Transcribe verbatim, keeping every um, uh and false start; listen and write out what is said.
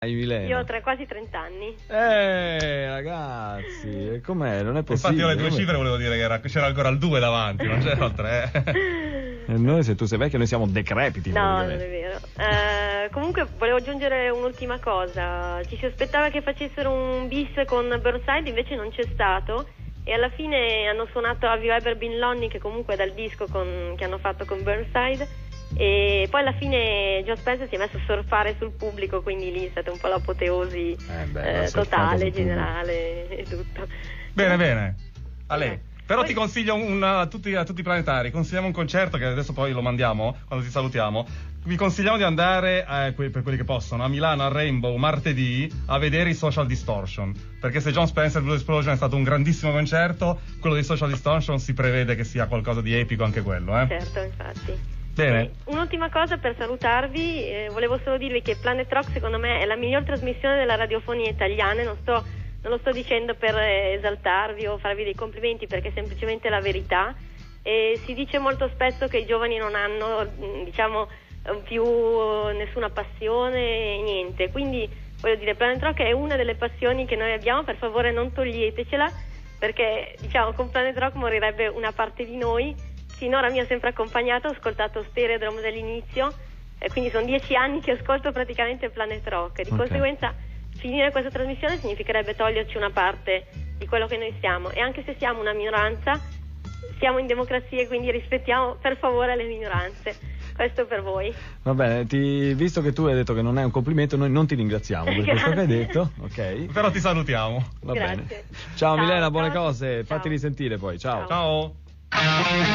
Milena? Io ho tre, quasi trenta anni. Eh, ragazzi, com'è? Non è possibile. Infatti io le due cifre volevo dire che era, c'era ancora il due davanti, non c'era il tre. E noi, se tu sei vecchio, noi siamo decrepiti. No, non è vero. Eh, comunque volevo aggiungere un'ultima cosa. Ci si aspettava che facessero un bis con Burnside, invece non c'è stato. E alla fine hanno suonato Have You Ever Been Lonely, che comunque è dal disco con, che hanno fatto con Burnside. E poi alla fine Joe Spencer si è messo a surfare sul pubblico, quindi lì è stata un po' l'apoteosi eh beh, eh, totale, generale e tutto. Bene, bene. A lei. Però poi... ti consiglio un, a, tutti, a tutti i planetari, consigliamo un concerto che adesso poi lo mandiamo quando ti salutiamo. Vi consigliamo di andare, eh, que- per quelli che possono, a Milano al Rainbow martedì a vedere i Social Distortion, perché se John Spencer Blue Explosion è stato un grandissimo concerto, quello dei Social Distortion si prevede che sia qualcosa di epico anche quello, eh? Certo, infatti. Bene. E un'ultima cosa per salutarvi, eh, volevo solo dirvi che Planet Rock secondo me è la miglior trasmissione della radiofonia italiana. Non sto, non lo sto dicendo per eh, esaltarvi o farvi dei complimenti, perché è semplicemente la verità. E si dice molto spesso che i giovani non hanno, diciamo, più nessuna passione, niente. Quindi voglio dire, Planet Rock è una delle passioni che noi abbiamo. Per favore non toglietecela, perché diciamo con Planet Rock morirebbe una parte di noi. Finora mi ha sempre accompagnato, ho ascoltato Stereodrome dall'inizio, e quindi sono dieci anni che ascolto praticamente Planet Rock, e di okay. conseguenza finire questa trasmissione significherebbe toglierci una parte di quello che noi siamo, e anche se siamo una minoranza siamo in democrazia, e quindi rispettiamo per favore le minoranze. Questo per voi. Va bene, ti, visto che tu hai detto che non è un complimento, noi non ti ringraziamo per questo che hai detto, ok? Però ti salutiamo. Va Grazie. bene. Ciao, ciao Milena, buone ciao. cose, Ciao. fatti risentire poi, ciao. Ciao.